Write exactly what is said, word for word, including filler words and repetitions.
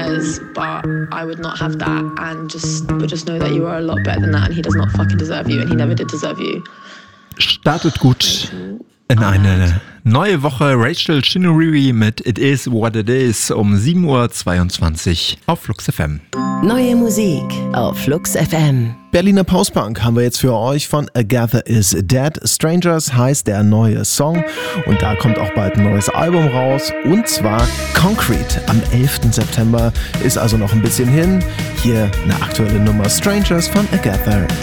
does, but I would not have that, and just but just know that you are a lot better than that, and he does not fucking deserve you, and he never did deserve you. Startet gut in eine neue Woche. Rachel Chinuriri mit It Is What It Is um sieben Uhr zweiundzwanzig auf Flux F M. Neue Musik auf Flux F M. Berliner Postpunk haben wir jetzt für euch von Agatha Is Dead. Strangers heißt der neue Song und da kommt auch bald ein neues Album raus und zwar Concrete am elften September. Ist also noch ein bisschen hin. Hier eine aktuelle Nummer Strangers von Agatha